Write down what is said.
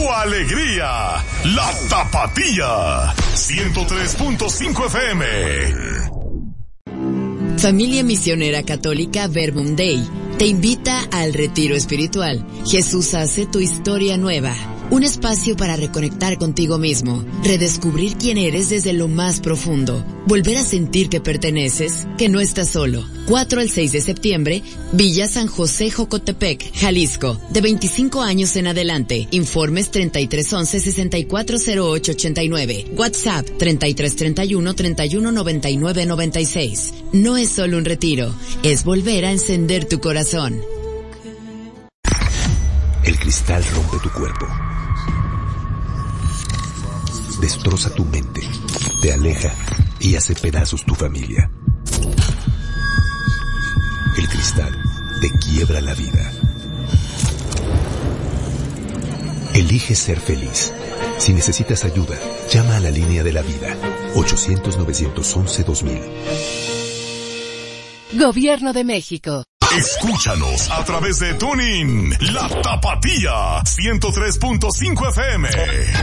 tu alegría. La Tapatía. 103.5 FM. Familia Misionera Católica Verbum Dei te invita al Retiro Espiritual. Jesús hace tu historia nueva. Un espacio para reconectar contigo mismo, redescubrir quién eres desde lo más profundo, volver a sentir que perteneces, que no estás solo. 4 al 6 de septiembre, Villa San José Jocotepec, Jalisco, de 25 años en adelante. Informes 3311-640889. WhatsApp 3331-319996. No es solo un retiro, es volver a encender tu corazón. El cristal rompe tu cuerpo, destroza tu mente, te aleja y hace pedazos tu familia. El cristal te quiebra la vida. Elige ser feliz. Si necesitas ayuda, llama a la línea de la vida, 800-911-2000. Gobierno de México. Escúchanos a través de TuneIn, La Tapatía, 103.5 FM.